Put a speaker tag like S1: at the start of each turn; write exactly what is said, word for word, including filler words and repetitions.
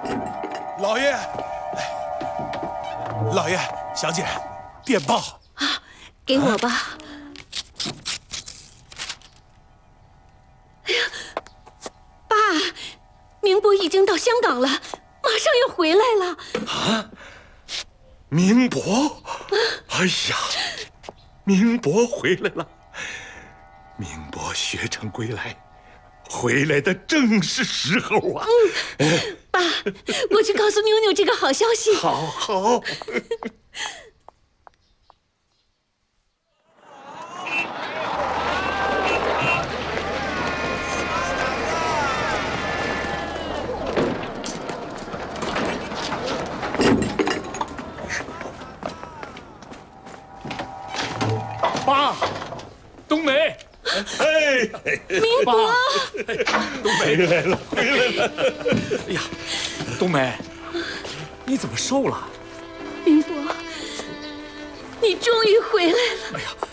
S1: 老爷，老爷，小姐，电报
S2: 啊，给我吧。啊、哎呀，爸，明伯已经到香港了，马上要回来了。
S3: 啊，明伯，哎呀，明伯回来了，明伯学成归来。 回来的正是时候啊！
S2: 嗯，爸，我去告诉妞妞这个好消息。
S3: 好，好。
S4: 爸，冬梅。
S3: 哎，
S2: 明伯，
S3: 冬梅回来了，回来了！
S4: 哎呀，冬梅，你怎么瘦了？
S2: 明伯，你终于回来了！
S4: 哎呀，